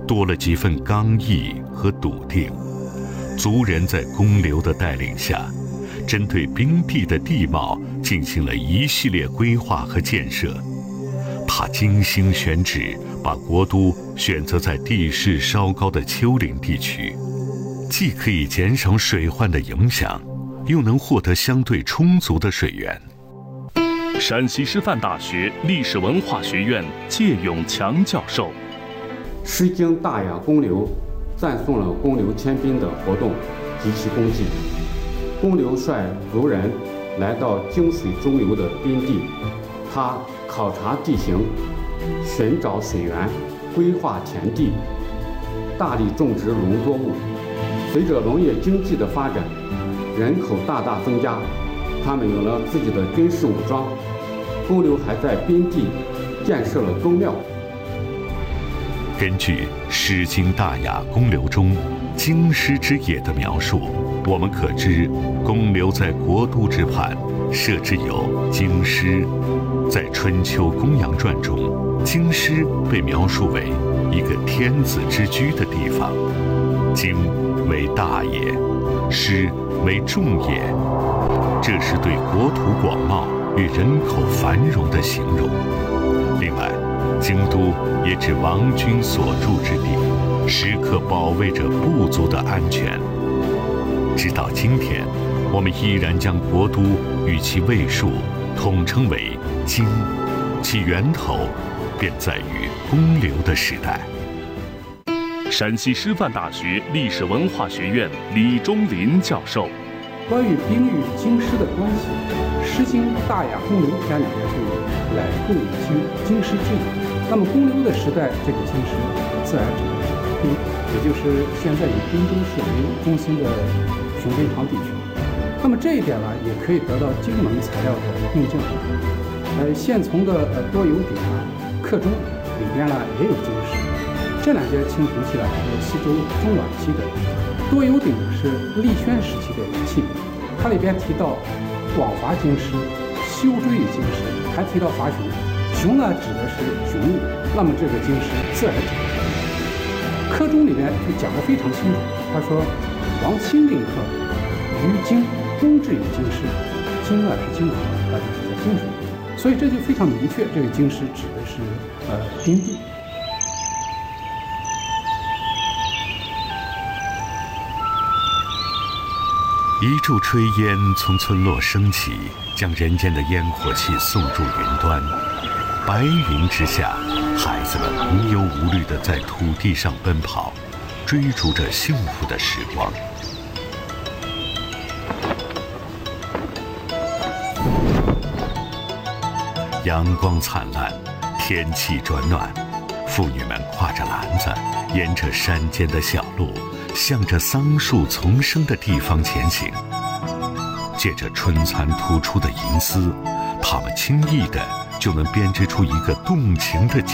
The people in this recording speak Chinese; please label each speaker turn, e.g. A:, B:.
A: 多了几分刚毅和笃定。族人在公刘的带领下，针对兵地的地貌进行了一系列规划和建设。他精心选址，把国都选择在地势稍高的丘陵地区，既可以减少水患的影响，又能获得相对充足的水源。
B: 陕西师范大学历史文化学院介永强教授：
C: 诗经大雅公刘赞颂了公刘迁兵的活动及其功绩。公刘率族人来到泾水中游的边地，他考察地形，寻找水源，规划田地，大力种植农作物。随着农业经济的发展，人口大大增加，他们有了自己的军事武装。公刘还在边地建设了宗庙。
A: 根据《诗经大雅公刘》中京师之野的描述，我们可知公刘在国都之畔设置有京师。在《春秋公羊传》中，京师被描述为一个天子之居的地方，京为大也，师为众也，这是对国土广袤与人口繁荣的形容。另外，京都也指王君所住之地，时刻保卫着部族的安全。直到今天，我们依然将国都与其卫戍统称为京，其源头便在于公刘的时代。
B: 陕西师范大学历史文化学院李忠林教授：
D: 关于兵与京师的关系，《诗经·大雅·公刘篇》里面就有“乃贡以京师之矣”。那么公刘的时代，这个京师自然指的是滨，也就是现在以滨州市为中心的雄滨长地区。那么这一点呢，也可以得到荆门材料的印证。现存的多有鼎刻钟里边呢也有京师。这两件青铜器呢是西周中晚期的。多有鼎是立宣时期的器皿，它里边提到广伐京师，修追于京师，还提到伐熊。熊呢指的是雄鹿，那么这个京师自然指的是熊。刻钟里面就讲得非常清楚，他说王钦令刻，于京公至于京师，京呢是京河，那就是在京水，所以这就非常明确，这个京师指的是边地。
A: 一柱炊烟从村落升起，将人间的烟火气送入云端。白云之下，孩子们无忧无虑地在土地上奔跑，追逐着幸福的时光。阳光灿烂，天气转暖，妇女们挎着篮子，沿着山间的小路，向着桑树丛生的地方前行。借着春蚕突出的银丝，她们轻易地就能编织出一个动情的